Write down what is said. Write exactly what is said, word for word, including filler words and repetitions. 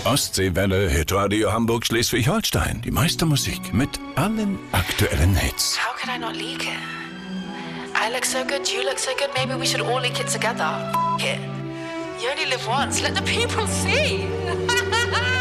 Ostseewelle, Hitradio Hamburg, Schleswig-Holstein. Die meiste Musik mit allen aktuellen Hits. How could I not leak it? I look so good, you look so good, maybe we should all leak it together. F it. You only live once, let the people see.